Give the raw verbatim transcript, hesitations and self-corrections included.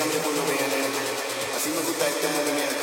sangre por los venas. Así me gusta este movimiento.